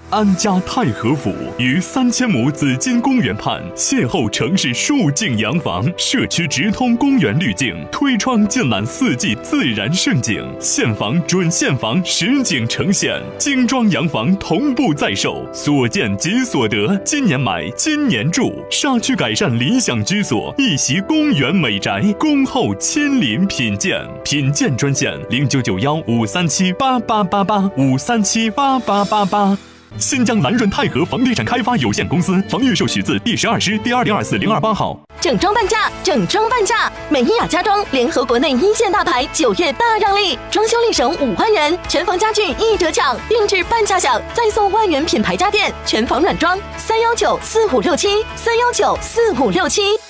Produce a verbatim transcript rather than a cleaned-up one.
安家太和府于三千亩紫金公园畔，邂逅城市数景洋房，社区直通公园滤镜，推窗尽览四季自然胜景，现房准现房实景呈现，精装洋房同步在售，所见即所得，今年买今年住，沙区改善理想居所，一席公园美宅，恭候亲临品鉴。品鉴专线零九九幺五三七八八八八五三七八八八八。新疆蓝润泰和房地产开发有限公司房预售许字第十二师第二零二四零二八号。 整装半价，整装半价！美伊雅家装联合国内一线大牌，九月大让利，装修立省五万元，全房家具一折抢，定制半价享，再送万元品牌家电，全房软装，三幺九四五六七，三幺九四五六七。